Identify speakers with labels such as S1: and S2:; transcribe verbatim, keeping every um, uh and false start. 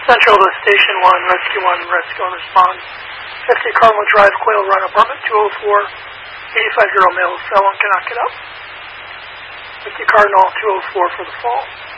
S1: Central to Station one, Rescue one, Rescue one responds. fifty Cardinal Drive, Quail Run, apartment two oh four, eighty-five year old male, cell one cannot get up. fifty Cardinal, two oh four for the fall.